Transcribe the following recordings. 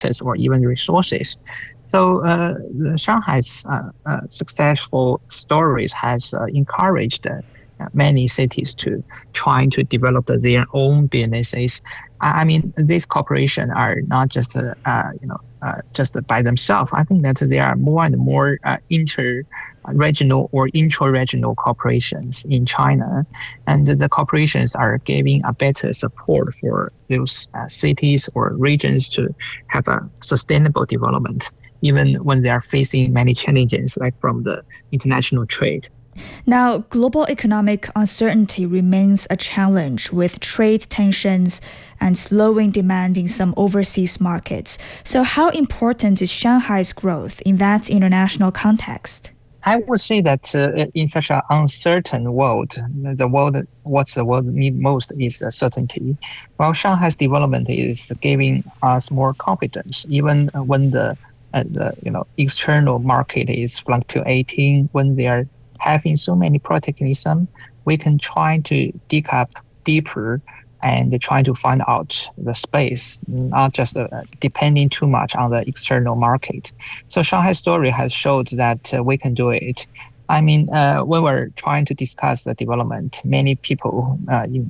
or even resources. So Shanghai's successful stories has encouraged many cities to trying to develop their own businesses. I mean, these corporations are not just just by themselves. I think that there are more and more inter-regional or intra-regional corporations in China, and the corporations are giving a better support for those cities or regions to have a sustainable development, even when they are facing many challenges, like from the international trade. Now, global economic uncertainty remains a challenge with trade tensions and slowing demand in some overseas markets. So how important is Shanghai's growth in that international context? I would say that in such an uncertain world, what the world needs most is certainty. While Shanghai's development is giving us more confidence, even when the external market is fluctuating, when they are having so many protectionism, we can try to dig up deeper and try to find out the space, not just depending too much on the external market. So Shanghai story has showed that we can do it. I mean, when we're trying to discuss the development, many people in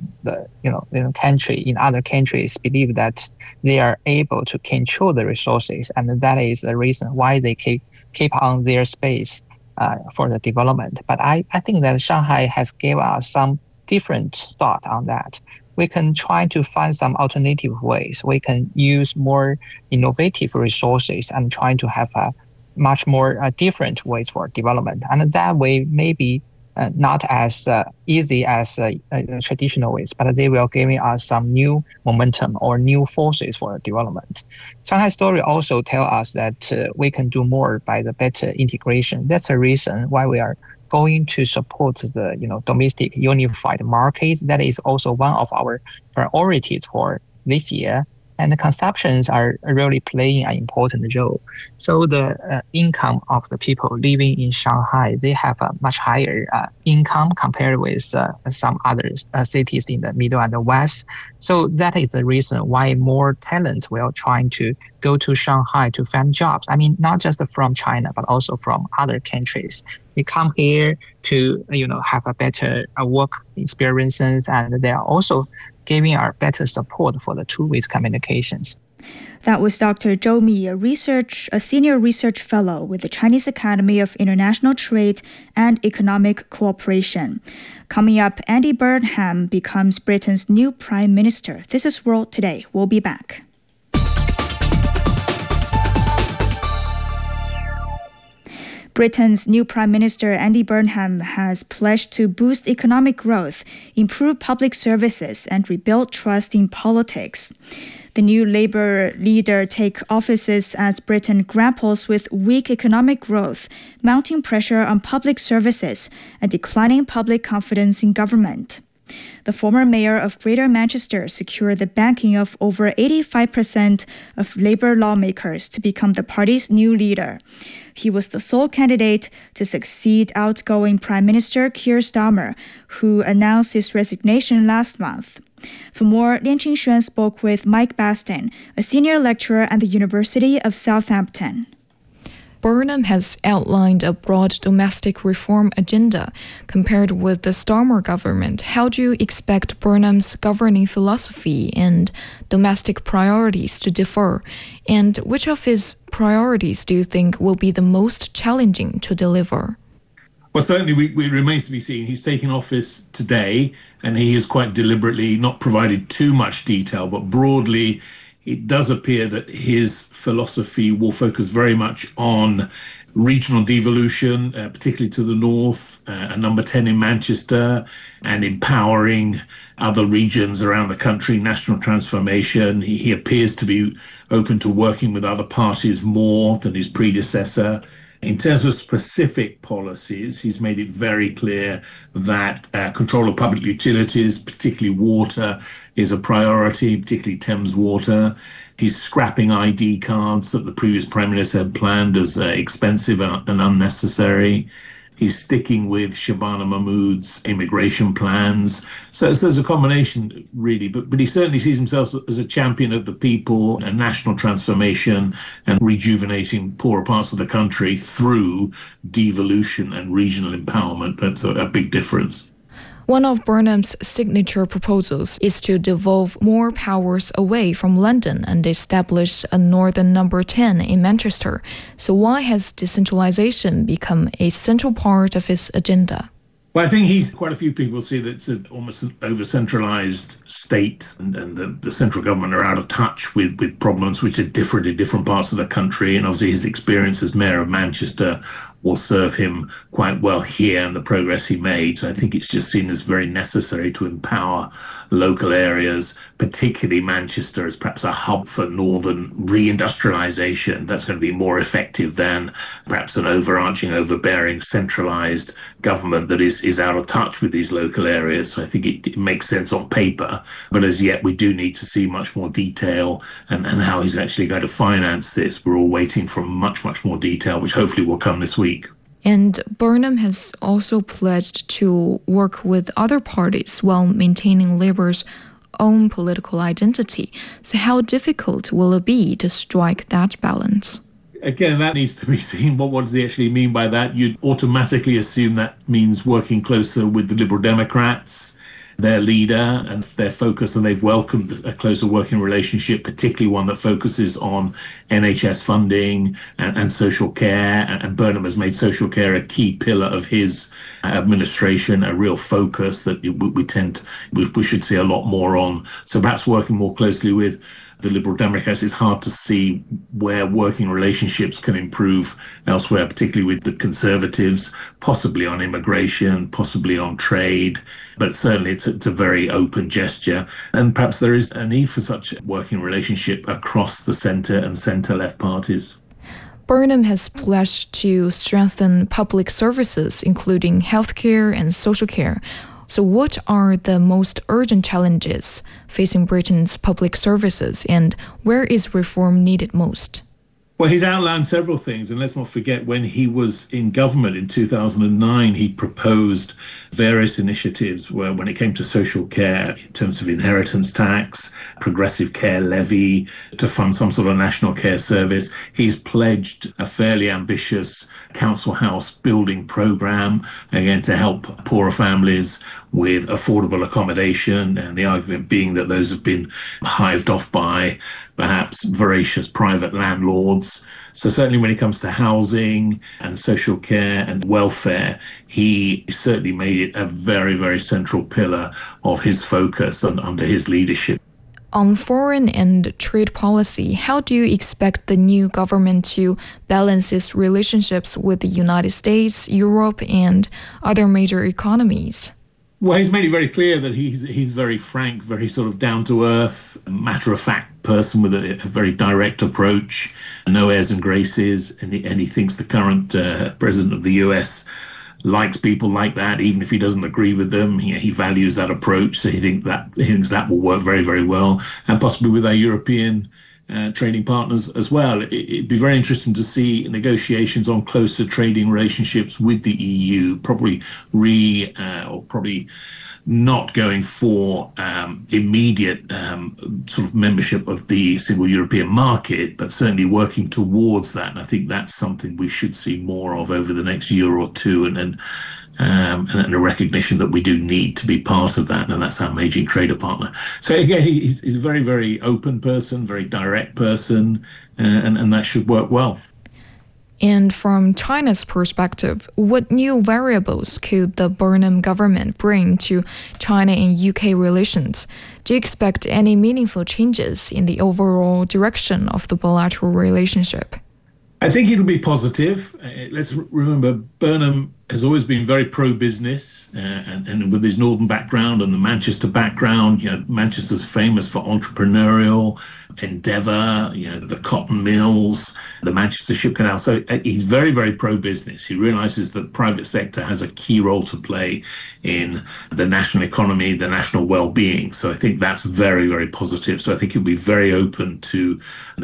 other countries believe that they are able to control the resources, and that is the reason why they keep on their space for the development. But I think that Shanghai has given us some different thought on that. We can try to find some alternative ways. We can use more innovative resources and try to have a much more different ways for development. And that way, maybe not as easy as traditional ways, but they will give us some new momentum or new forces for development. Shanghai story also tell us that we can do more by the better integration. That's the reason why we are going to support the domestic unified market. That is also one of our priorities for this year. And the consumptions are really playing an important role. So the income of the people living in Shanghai, they have a much higher income compared with some other cities in the middle and the west. So that is the reason why more talents will trying to go to Shanghai to find jobs. I mean, not just from China, but also from other countries. They come here to have a better work experiences, and they are also giving our better support for the two-way communications. That was Dr. Zhou Mi, a senior research fellow with the Chinese Academy of International Trade and Economic Cooperation. Coming up, Andy Burnham becomes Britain's new Prime Minister. This is World Today. We'll be back. Britain's new Prime Minister Andy Burnham has pledged to boost economic growth, improve public services, and rebuild trust in politics. The new Labour leader takes office as Britain grapples with weak economic growth, mounting pressure on public services, and declining public confidence in government. The former mayor of Greater Manchester secured the backing of over 85% of Labour lawmakers to become the party's new leader. He was the sole candidate to succeed outgoing Prime Minister Keir Starmer, who announced his resignation last month. For more, Lian Qingxuan spoke with Mike Baston, a senior lecturer at the University of Southampton. Burnham has outlined a broad domestic reform agenda. Compared with the Starmer government, how do you expect Burnham's governing philosophy and domestic priorities to differ? And which of his priorities do you think will be the most challenging to deliver? Well, certainly it remains to be seen. He's taken office today, and he has quite deliberately not provided too much detail, but broadly it does appear that his philosophy will focus very much on regional devolution, particularly to the north, number 10 in Manchester, and empowering other regions around the country, national transformation. He appears to be open to working with other parties more than his predecessor. In terms of specific policies, he's made it very clear that control of public utilities, particularly water, is a priority, particularly Thames Water. He's scrapping ID cards that the previous Prime Minister had planned as expensive and unnecessary. He's sticking with Shabana Mahmood's immigration plans. So there's a combination, really. But he certainly sees himself as a champion of the people, a national transformation, and rejuvenating poorer parts of the country through devolution and regional empowerment. That's a big difference. One of Burnham's signature proposals is to devolve more powers away from London and establish a Northern Number 10 in Manchester. So why has decentralization become a central part of his agenda? Well, I think quite a few people see that it's almost an over-centralized state and the central government are out of touch with problems which are different in different parts of the country. And obviously his experience as mayor of Manchester will serve him quite well here and the progress he made. So I think it's just seen as very necessary to empower local areas, particularly Manchester as perhaps a hub for northern reindustrialization. That's going to be more effective than perhaps an overarching, overbearing, centralized government that is out of touch with these local areas. So I think it makes sense on paper, but as yet we do need to see much more detail and how he's actually going to finance this. We're all waiting for much, much more detail, which hopefully will come this week. And Burnham has also pledged to work with other parties while maintaining Labour's own political identity. So how difficult will it be to strike that balance? Again, that needs to be seen. What does he actually mean by that? You'd automatically assume that means working closer with the Liberal Democrats, their leader, and their focus, and they've welcomed a closer working relationship, particularly one that focuses on NHS funding and social care. And Burnham has made social care a key pillar of his administration, a real focus that we should see a lot more on. So perhaps working more closely with the Liberal Democrats, it's hard to see where working relationships can improve elsewhere, particularly with the Conservatives, possibly on immigration, possibly on trade. But certainly it's a very open gesture. And perhaps there is a need for such a working relationship across the centre and centre-left parties. Burnham has pledged to strengthen public services, including healthcare and social care. So what are the most urgent challenges facing Britain's public services, and where is reform needed most? Well, he's outlined several things, and let's not forget when he was in government in 2009, he proposed various initiatives where, when it came to social care, in terms of inheritance tax, progressive care levy, to fund some sort of national care service. He's pledged a fairly ambitious council house building program, again, to help poorer families with affordable accommodation, and the argument being that those have been hived off by perhaps voracious private landlords. So certainly when it comes to housing and social care and welfare, he certainly made it a very, very central pillar of his focus under his leadership. On foreign and trade policy, how do you expect the new government to balance its relationships with the United States, Europe, and other major economies? Well, he's made it very clear that he's very frank, very sort of down-to-earth, matter-of-fact person with a very direct approach, no airs and graces, and he thinks the current president of the US likes people like that, even if he doesn't agree with them. He values that approach, so he thinks that will work very, very well, and possibly with our European trading partners as well. It'd be very interesting to see negotiations on closer trading relationships with the EU, probably not going for immediate sort of membership of the single European market, but certainly working towards that. And I think that's something we should see more of over the next year or two, and a recognition that we do need to be part of that, and that's our major trader partner. So again, he's a very, very open person, very direct person, and that should work well. And from China's perspective, what new variables could the Burnham government bring to China and UK relations? Do you expect any meaningful changes in the overall direction of the bilateral relationship? I think it'll be positive. Let's remember, Burnham has always been very pro-business, and with his northern background and the Manchester background, Manchester's famous for entrepreneurial endeavour, the cotton mills, the Manchester Ship Canal. So he's very, very pro-business. He realises that the private sector has a key role to play in the national economy, the national well-being. So I think that's very, very positive. So I think he'll be very open to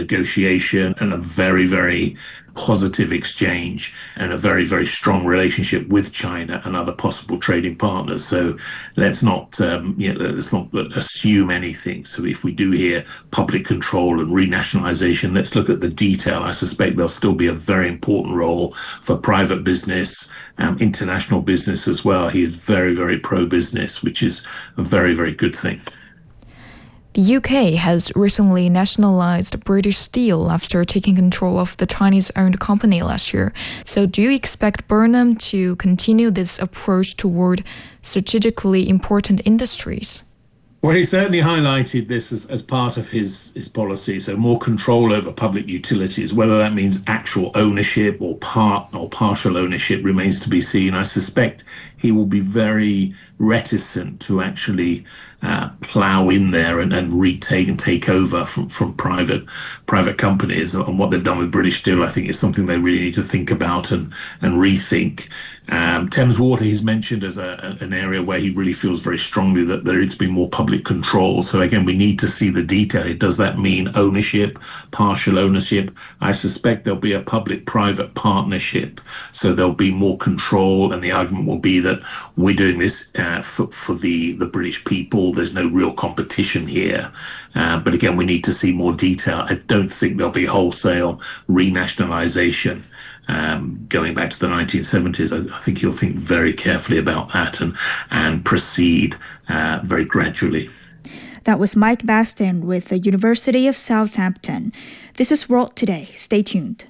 negotiation and a very, very positive exchange and a very, very strong relationship partnership with China and other possible trading partners. So let's not assume anything. So if we do hear public control and renationalization, let's look at the detail. I suspect there'll still be a very important role for private business, international business as well. He is very, very pro-business, which is a very, very good thing. The UK has recently nationalized British Steel after taking control of the Chinese-owned company last year. So do you expect Burnham to continue this approach toward strategically important industries? Well, he certainly highlighted this as part of his policy, so more control over public utilities. Whether that means actual ownership or part or partial ownership remains to be seen. I suspect he will be very reticent to actually plow in there and take over from private companies. And what they've done with British Steel, I think, is something they really need to think about and rethink. Thames Water he's mentioned as an area where he really feels very strongly that there needs to be more public control. So again, we need to see the detail. Does that mean ownership, partial ownership? I suspect there'll be a public-private partnership, so there'll be more control, and the argument will be that we're doing this for the British people. There's no real competition here. But again, we need to see more detail. I don't think there'll be wholesale renationalization. Going back to the 1970s, I think he'll think very carefully about that and proceed very gradually. That was Mike Baston with the University of Southampton. This is World Today. Stay tuned.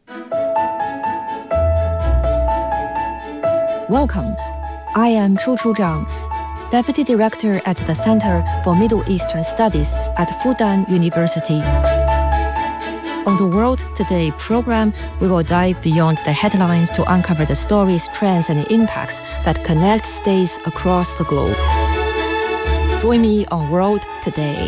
Welcome. I am Chu Zhang, Deputy Director at the Center for Middle Eastern Studies at Fudan University. On the World Today program, we will dive beyond the headlines to uncover the stories, trends, and impacts that connect states across the globe. Join me on World Today.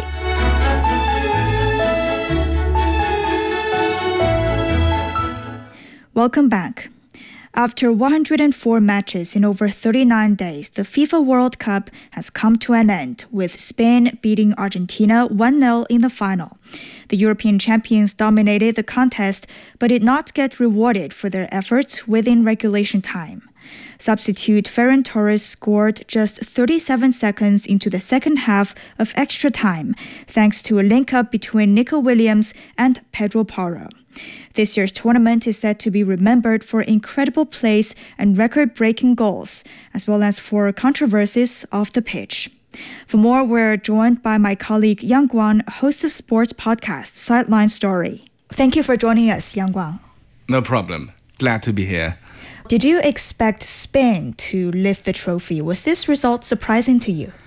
Welcome back. After 104 matches in over 39 days, the FIFA World Cup has come to an end, with Spain beating Argentina 1-0 in the final. The European champions dominated the contest, but did not get rewarded for their efforts within regulation time. Substitute Ferran Torres scored just 37 seconds into the second half of extra time, thanks to a link-up between Nico Williams and Pedro Porro. This year's tournament is said to be remembered for incredible plays and record-breaking goals, as well as for controversies off the pitch. For more, we're joined by my colleague Yang Guang, host of sports podcast Sideline Story. Thank you for joining us, Yang Guang. No problem. Glad to be here. Did you expect Spain to lift the trophy? Was this result surprising to you?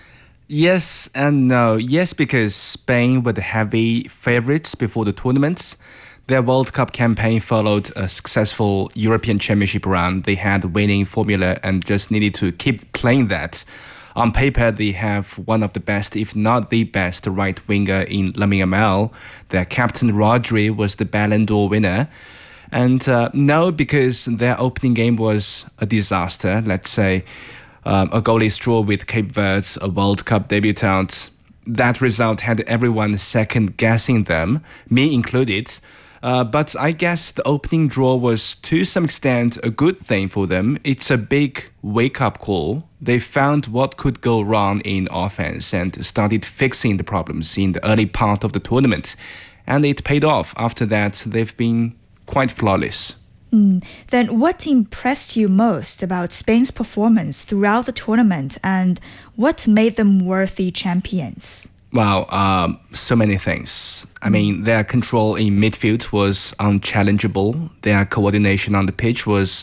Yes and no. Yes, because Spain were the heavy favorites before the tournament. Their World Cup campaign followed a successful European Championship run. They had a winning formula and just needed to keep playing that. On paper, they have one of the best, if not the best, right winger in Lamine Yamal. Their captain Rodri was the Ballon d'Or winner. And no, because their opening game was a disaster. Let's say a goalless draw with Cape Verde, a World Cup debutant. That result had everyone second-guessing them, me included. But I guess the opening draw was, to some extent, a good thing for them. It's a big wake-up call. They found what could go wrong in offense and started fixing the problems in the early part of the tournament. And it paid off. After that, they've been quite flawless. Then what impressed you most about Spain's performance throughout the tournament, and what made them worthy champions? Wow, so many things. I mean, their control in midfield was unchallengeable. Their coordination on the pitch was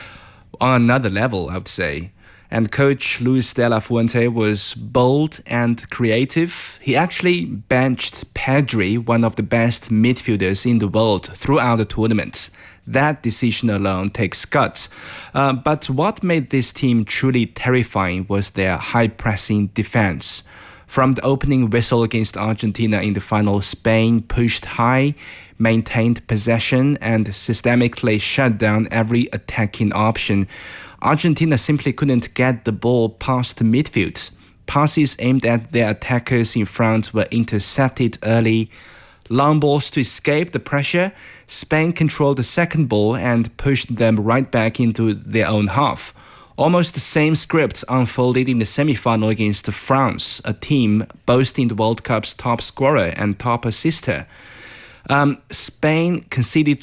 on another level, I would say. And coach Luis de la Fuente was bold and creative. He actually benched Pedri, one of the best midfielders in the world, throughout the tournament. That decision alone takes guts. But what made this team truly terrifying was their high-pressing defense. From the opening whistle against Argentina in the final, Spain pushed high, maintained possession, and systemically shut down every attacking option. Argentina simply couldn't get the ball past the midfield. Passes aimed at their attackers in front were intercepted early. long balls to escape the pressure. Spain controlled the second ball and pushed them right back into their own half. Almost the same script unfolded in the semi-final against France, a team boasting the World Cup's top scorer and top assister. Spain conceded